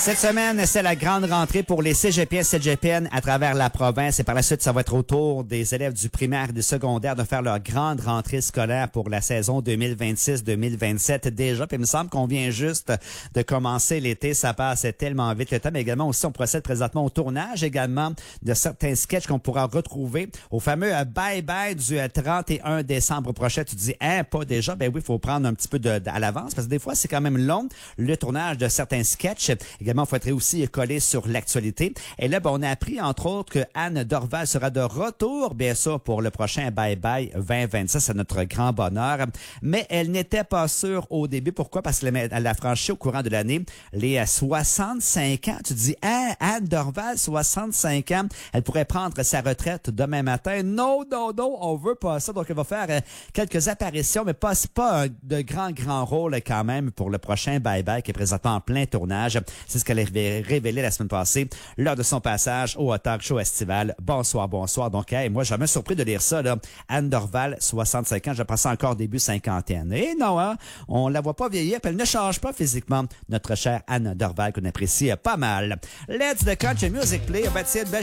Cette semaine, c'est la grande rentrée pour les cégepiens, cégepiennes à travers la province. Et par la suite, ça va être au tour des élèves du primaire et du secondaire de faire leur grande rentrée scolaire pour la saison 2026-2027 déjà. Puis il me semble qu'on vient juste de commencer l'été. Ça passe tellement vite le temps. Mais également aussi, on procède présentement au tournage également de certains sketchs qu'on pourra retrouver au fameux bye-bye du 31 décembre prochain. Tu te dis, hein, pas déjà? Ben oui, il faut prendre un petit peu à l'avance parce que des fois, c'est quand même long, le tournage de certains sketchs. Également, il faudrait aussi coller sur l'actualité. Et là, ben, on a appris, entre autres, que Anne Dorval sera de retour, bien sûr, pour le prochain Bye Bye 2026. C'est notre grand bonheur. Mais elle n'était pas sûre au début. Pourquoi? Parce qu'elle a franchi au courant de l'année les 65 ans. Tu te dis, hein, Anne Dorval, 65 ans, elle pourrait prendre sa retraite demain matin. Non, non, non, on veut pas ça. Donc, elle va faire quelques apparitions, mais pas de grand rôle quand même pour le prochain Bye Bye qui est présentement en plein tournage. C'est ce qu'elle a révélé la semaine passée lors de son passage au Talk Show estival. Bonsoir, bonsoir. Donc, hey, moi, j'ai jamais surpris de lire ça, là. Anne Dorval, 65 ans. Je pense encore début cinquantaine. Et non, hein, on la voit pas vieillir, puis elle ne change pas physiquement. Notre chère Anne Dorval, qu'on apprécie pas mal. Let's the country music play. On va essayer de